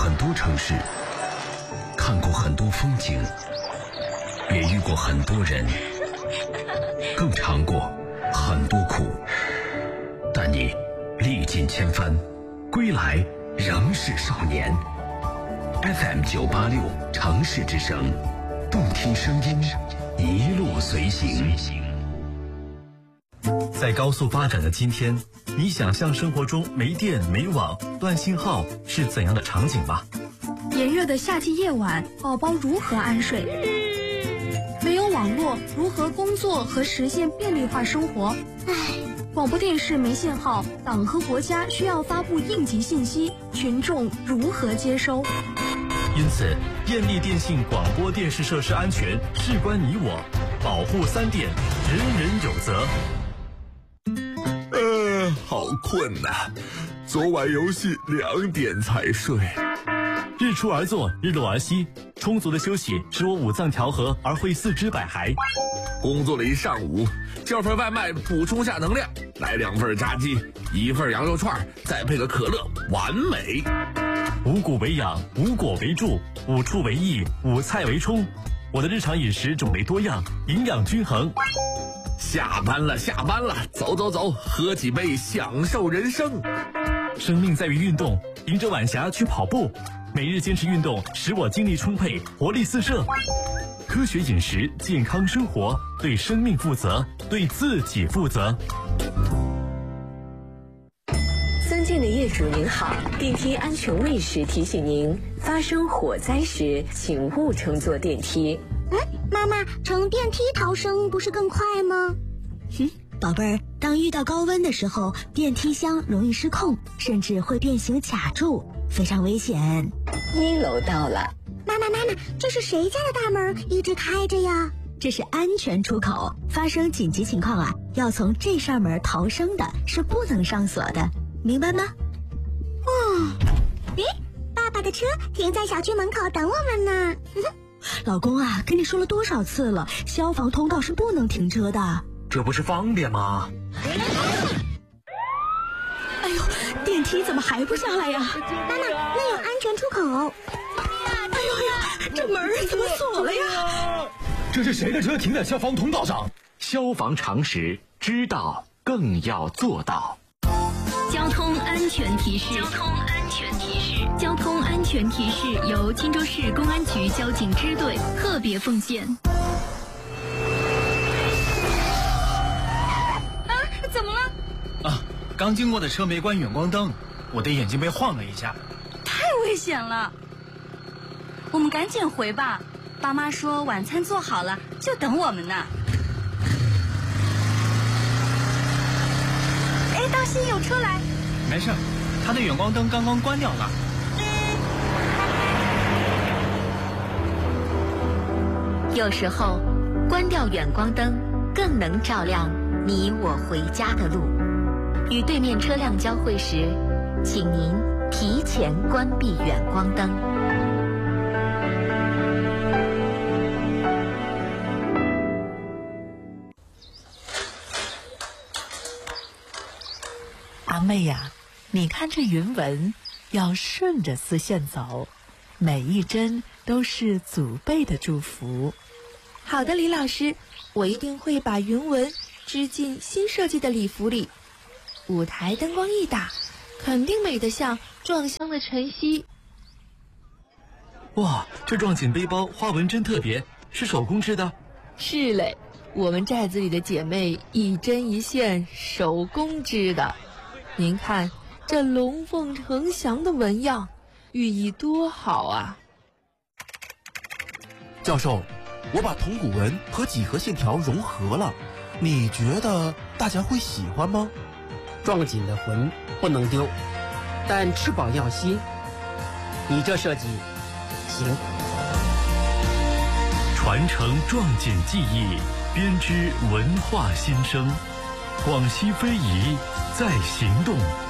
很多城市，看过很多风景，也遇过很多人，更尝过很多苦。但你历尽千帆，归来仍是少年。FM 986城市之声，动听声音，一路随行。 在高速发展的今天，你想象生活中没电没网断信号是怎样的场景吧？ 炎热的夏季夜晚，宝宝如何安睡？没有网络，如何工作和实现便利化生活？广播电视没信号，党和国家需要发布应急信息，群众如何接收？ 因此，燕利电信广播电视设施安全事关你我，保护3电，人人有责。 好困呐，昨晚游戏2点才睡。 日出而作，日落而息，充足的休息使我五脏调和而会4肢百骸。 工作了一上午，叫份外卖补充下能量，来2份炸鸡，1份羊肉串，再配个可乐，完美。 五谷为养，五果为助，5畜为益，5菜为充。我的日常饮食种类多样，营养均衡。 下班了，走走走，喝几杯，享受人生。 生命在于运动，迎着晚霞去跑步，每日坚持运动，使我精力充沛，活力四射。科学饮食，健康生活，对生命负责，对自己负责。 尊敬的业主您好，电梯安全卫士提醒您，发生火灾时请勿乘坐电梯。 妈妈，乘电梯逃生不是更快吗？ 宝贝儿，当遇到高温的时候，电梯箱容易失控，甚至会变形卡住，非常危险。 1楼到了。 妈妈，这是谁家的大门一直开着呀？ 这是安全出口，发生紧急情况要从这扇门逃生的，是不能上锁的，明白吗？ 爸爸的车停在小区门口等我们呢。 老公跟你说了多少次了，消防通道是不能停车的。 这不是方便吗？ 哎呦，电梯怎么还不下来呀？ 妈妈，那有安全出口。 哎呦，这门怎么锁了呀？ 这是谁的车停在消防通道上？消防常识，知道更要做到。 交通安全提示。交通安全提示由钦州市公安局交警支队特别奉献。 怎么了？ 刚经过的车没关远光灯，我的眼睛被晃了一下。 太危险了，我们赶紧回吧。爸妈说晚餐做好了，就等我们呢。当心有车来。 没事，他的远光灯刚刚关掉了。 有时候关掉远光灯更能照亮你我回家的路。与对面车辆交汇时，请您提前关闭远光灯。 阿妹呀，你看这云纹要顺着丝线走，每一针都是祖辈的祝福。 好的，李老师，我一定会把云纹织进新设计的礼服里。舞台灯光一打，肯定美得像撞香的晨曦。 哇，这撞锦背包花纹真特别，是手工织的？ 是嘞，我们寨子里的姐妹一针一线手工织的。您看这龙凤呈祥的纹样，寓意多好啊！ 教授，我把铜鼓纹和几何线条融合了，你觉得大家会喜欢吗？ 撞锦的魂不能丢，但翅膀要新。你这设计行。 传承撞锦技艺，编织文化新生。广西非遗在行动。